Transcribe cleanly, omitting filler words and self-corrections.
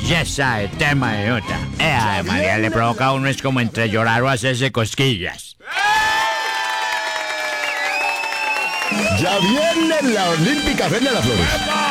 Ya sabe, tema de nota. María, le provoca a uno es como entre llorar o hacerse cosquillas. Ya viene la Olímpica Feria de las Flores.